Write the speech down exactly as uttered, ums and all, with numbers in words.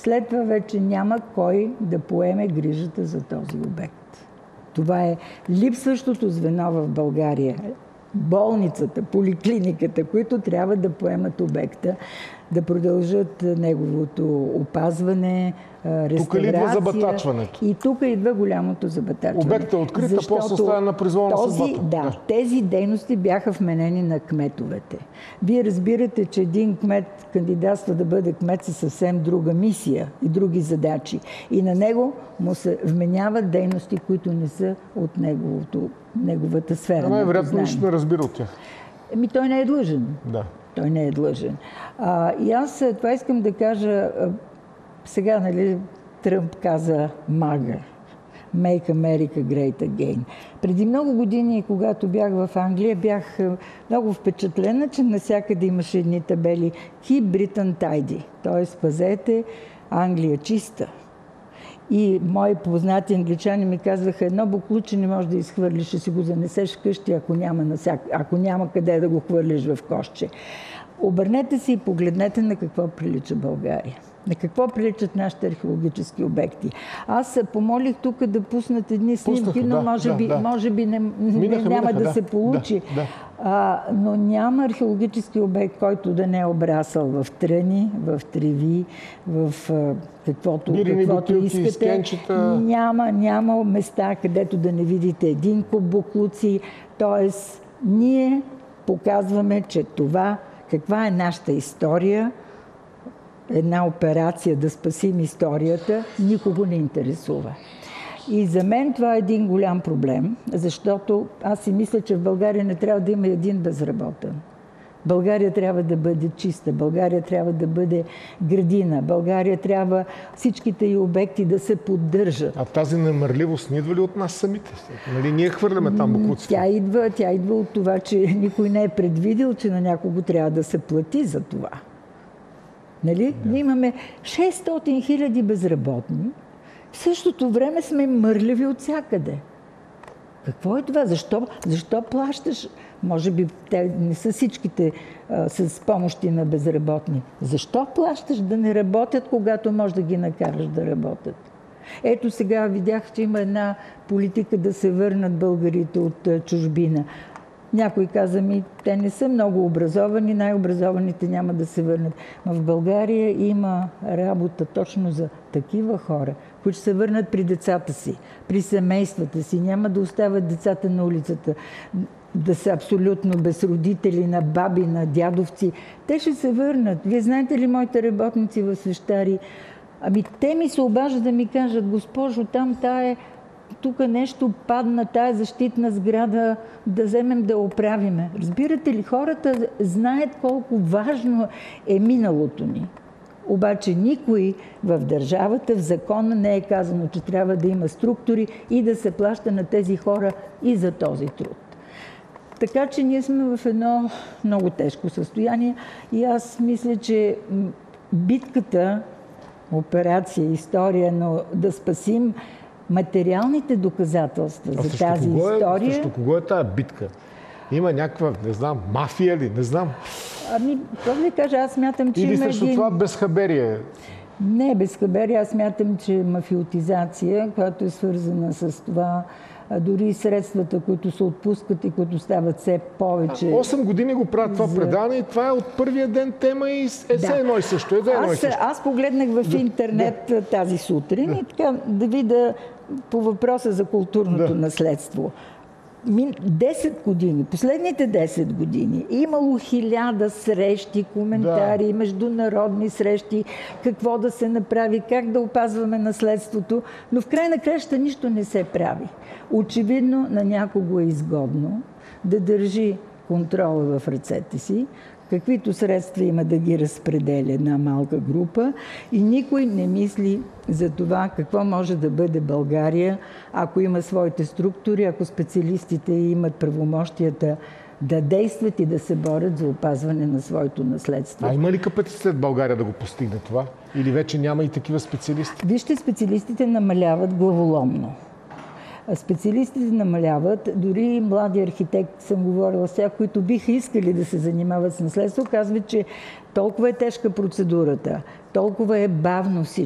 след това вече няма кой да поеме грижата за този обект. Това е липсващото звено в България. Болницата, поликлиниката, които трябва да поемат обекта, да продължат неговото опазване, реставрация. Тук идва забатачването. И тук идва голямото забатачване. Обектът е открит, а после остава на произвол на съдбата. Да, да, тези дейности бяха вменени на кметовете. Вие разбирате, че един кмет кандидатства да бъде кмет със съвсем друга мисия и други задачи. И на него му се вменяват дейности, които не са от неговото, неговата сфера. Ама вероятно нищо не разбира от тях. Еми той не е длъжен. Да. Той не е длъжен. А, и аз това искам да кажа, сега, нали, Тръмп каза мага. Make America Great Again. Преди много години, когато бях в Англия, бях много впечатлена, че навсякъде имаше едни табели Keep Britain Tidy, т.е. пазете Англия чиста. И мои познати англичани ми казваха, едно буклуче не можеш да изхвърлиш, ще си го занесеш вкъщи, ако няма, насяк... ако няма къде да го хвърлиш в кошче. Обърнете се и погледнете на какво прилича България. На какво приличат нашите археологически обекти. Аз се помолих тук да пуснат едни снимки, Пуснаха, но да, може, да, би, да. може би не, минаха, няма минаха, да, да се получи. Да, да. А, но няма археологически обект, който да не е обрасъл в тръни, в треви, в а, каквото, каквото искате. Няма, няма места, където да не видите един куп буклуци. Тоест, ние показваме, че това, каква е нашата история, една операция да спасим историята, никого не интересува. И за мен това е един голям проблем, защото аз си мисля, че в България не трябва да има един безработен. България трябва да бъде чиста, България трябва да бъде градина, България трябва всичките и обекти да се поддържат. А тази немърливост не идва ли от нас самите? Нали, ние хвърляме там буклуците? Тя идва, тя идва от това, че никой не е предвидил, че на някого трябва да се плати за това. Нали? Да. Ние имаме шестстотин хиляди безработни, в същото време сме мърливи от всякъде. Какво е това? Защо, защо плащаш? Може би те не са всичките а, с помощи на безработни. Защо плащаш да не работят, когато можеш да ги накараш да работят? Ето сега видях, че има една политика да се върнат българите от а, чужбина. Някой каза ми, те не са много образовани, най-образованите няма да се върнат. Но в България има работа точно за такива хора, които се върнат при децата си, при семействата си, няма да оставят децата на улицата, да са абсолютно без родители, на баби, на дядовци. Те ще се върнат. Вие знаете ли моите работници в Свещари? Ами те ми се обаждат да ми кажат, госпожо, там тая тук нещо падна, тая защитна сграда, да вземем да оправиме. Разбирате ли, хората знаят колко важно е миналото ни. Обаче никой в държавата, в закона не е казано, че трябва да има структури и да се плаща на тези хора и за този труд. Така че ние сме в едно много тежко състояние и аз мисля, че битката, операция, история, но да спасим материалните доказателства а за тази кого е, история... Срещу кого е тази битка? Има някаква, не знам, мафия ли? Не знам. Ами, какво да кажа, аз смятам, че Или има срещу един... това безхаберие? Не, безхаберие. Аз смятам, че мафиотизация, която е свързана с това, дори средствата, които се отпускат и които стават все повече... осем години го правят това за... предаване и това е от първия ден тема и е да. едно и също. Е едно аз, и също. Аз погледнах в интернет да. тази сутрин да. и така да видя по въпроса за културното да. наследство. десет години, последните десет години е имало хиляда срещи, коментари, да. международни срещи, какво да се направи, как да опазваме наследството, но в край на краща нищо не се прави. Очевидно на някого е изгодно да държи контрола в ръцете си, каквито средства има да ги разпределя една малка група и никой не мисли за това какво може да бъде България, ако има своите структури, ако специалистите имат правомощията да действат и да се борят за опазване на своето наследство. А има ли капацитет България да го постигне това? Или вече няма и такива специалисти? Вижте, специалистите намаляват главоломно. Специалистите намаляват, дори млади архитекти, съм говорила сега, които биха искали да се занимават с наследство, казват, че толкова е тежка процедурата, толкова е бавно всичко.